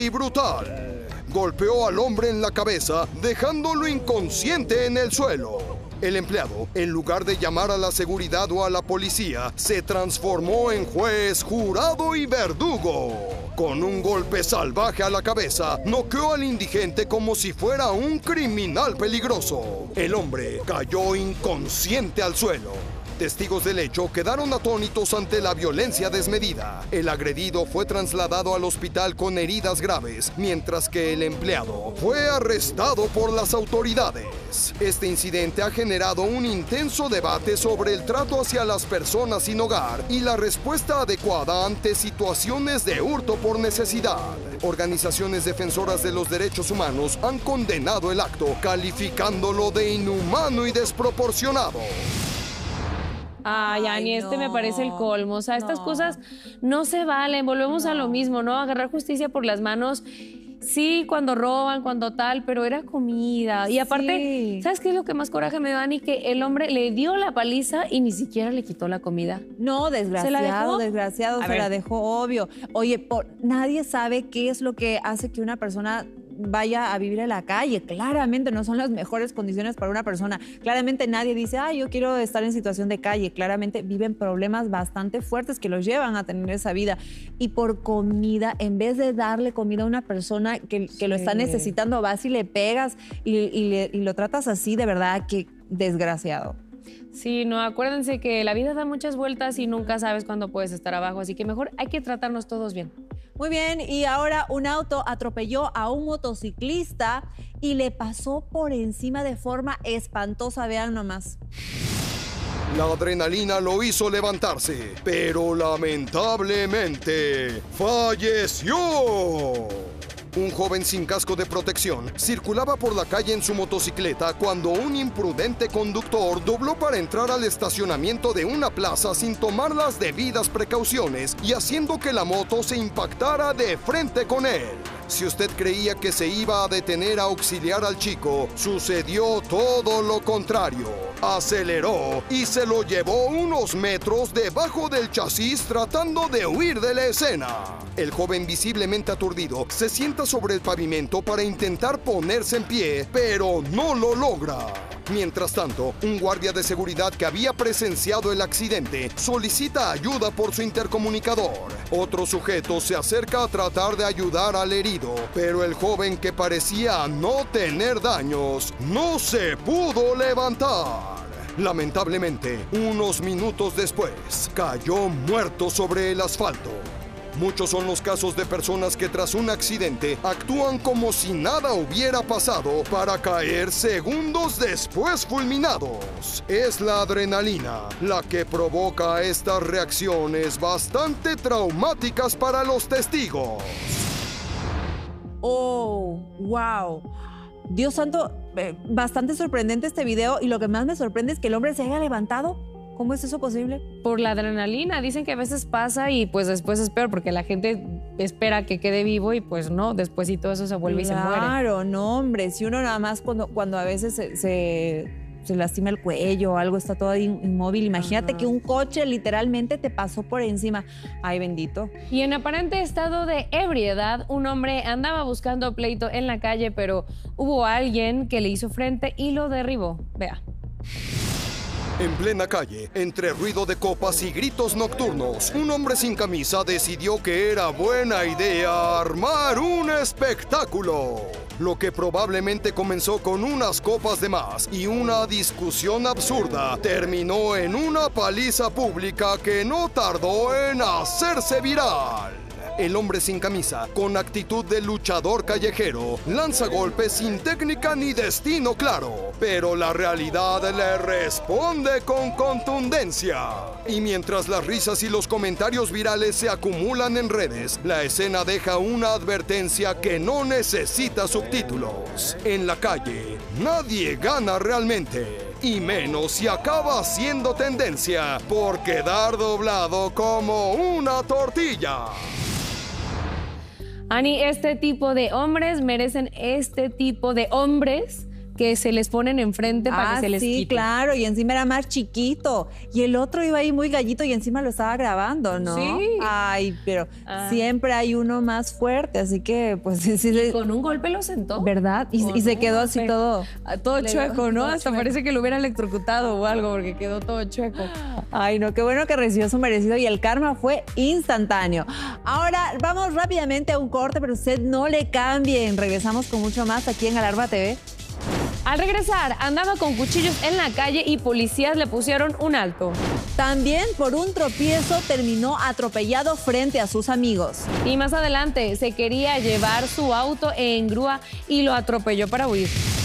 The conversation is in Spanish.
y brutal. Golpeó al hombre en la cabeza, dejándolo inconsciente en el suelo. El empleado, en lugar de llamar a la seguridad o a la policía, se transformó en juez, jurado y verdugo. Con un golpe salvaje a la cabeza, noqueó al indigente como si fuera un criminal peligroso. El hombre cayó inconsciente al suelo. Testigos del hecho quedaron atónitos ante la violencia desmedida. El agredido fue trasladado al hospital con heridas graves, mientras que el empleado fue arrestado por las autoridades. Este incidente ha generado un intenso debate sobre el trato hacia las personas sin hogar y la respuesta adecuada ante situaciones de hurto por necesidad. Organizaciones defensoras de los derechos humanos han condenado el acto, calificándolo de inhumano y desproporcionado. Ay, Ani, no, me parece el colmo. O sea, estas cosas no se valen. Volvemos a lo mismo, ¿no? Agarrar justicia por las manos. Sí, cuando roban, cuando tal, pero era comida. Y aparte, ¿sabes qué es lo que más coraje me da, Ani? Que el hombre le dio la paliza y ni siquiera le quitó la comida. No, desgraciado, ¿Se la dejó? desgraciado, se la dejó, obvio. Oye, nadie sabe qué es lo que hace que una persona vaya a vivir en la calle. Claramente no son las mejores condiciones para una persona. Claramente nadie dice, yo quiero estar en situación de calle. Claramente viven problemas bastante fuertes que los llevan a tener esa vida. Y por comida, en vez de darle comida a una persona que lo está necesitando, vas y le pegas y lo tratas así, de verdad, que desgraciado. Sí, no, acuérdense que la vida da muchas vueltas y nunca sabes cuándo puedes estar abajo, así que mejor hay que tratarnos todos bien. Muy bien, y ahora un auto atropelló a un motociclista y le pasó por encima de forma espantosa, vean nomás. La adrenalina lo hizo levantarse, pero lamentablemente falleció. Un joven sin casco de protección circulaba por la calle en su motocicleta cuando un imprudente conductor dobló para entrar al estacionamiento de una plaza sin tomar las debidas precauciones y haciendo que la moto se impactara de frente con él. Si usted creía que se iba a detener a auxiliar al chico, sucedió todo lo contrario. Aceleró y se lo llevó unos metros debajo del chasis tratando de huir de la escena. El joven, visiblemente aturdido, se sienta sobre el pavimento para intentar ponerse en pie, pero no lo logra. Mientras tanto, un guardia de seguridad que había presenciado el accidente solicita ayuda por su intercomunicador. Otro sujeto se acerca a tratar de ayudar al herido, pero el joven, que parecía no tener daños, no se pudo levantar. Lamentablemente, unos minutos después, cayó muerto sobre el asfalto. Muchos son los casos de personas que tras un accidente actúan como si nada hubiera pasado para caer segundos después fulminados. Es la adrenalina la que provoca estas reacciones bastante traumáticas para los testigos. Oh, wow. Dios santo, bastante sorprendente este video, y lo que más me sorprende es que el hombre se haya levantado. ¿Cómo es eso posible? Por la adrenalina. Dicen que a veces pasa y pues después es peor porque la gente espera que quede vivo y pues no, después y todo eso se vuelve y se muere. Claro, no, hombre. Si uno nada más cuando a veces se lastima el cuello o algo, está todo inmóvil. Imagínate que un coche literalmente te pasó por encima. Ay, bendito. Y en aparente estado de ebriedad, un hombre andaba buscando pleito en la calle, pero hubo alguien que le hizo frente y lo derribó. Vea. En plena calle, entre ruido de copas y gritos nocturnos, un hombre sin camisa decidió que era buena idea armar un espectáculo. Lo que probablemente comenzó con unas copas de más y una discusión absurda, terminó en una paliza pública que no tardó en hacerse viral. El hombre sin camisa, con actitud de luchador callejero, lanza golpes sin técnica ni destino claro, pero la realidad le responde con contundencia. Y mientras las risas y los comentarios virales se acumulan en redes, la escena deja una advertencia que no necesita subtítulos. En la calle, nadie gana realmente. Y menos si acaba siendo tendencia por quedar doblado como una tortilla. Ani, este tipo de hombres merecen este tipo de hombres que se les ponen enfrente para que se les sí, quite. claro, y encima era más chiquito. Y el otro iba ahí muy gallito y encima lo estaba grabando, ¿no? Sí. Ay, pero siempre hay uno más fuerte, así que pues sí. Con un golpe lo sentó. ¿Verdad? Y se quedó así todo. Todo chueco, ¿no? Hasta chueco. parece que lo hubiera electrocutado o algo porque quedó todo chueco. Ay, no, qué bueno que recibió su merecido y el karma fue instantáneo. Ahora vamos rápidamente a un corte, pero usted no le cambien. Regresamos con mucho más aquí en Alarma TV. Al regresar, andaba con cuchillos en la calle y policías le pusieron un alto. También por un tropiezo terminó atropellado frente a sus amigos. Y más adelante se quería llevar su auto en grúa y lo atropelló para huir.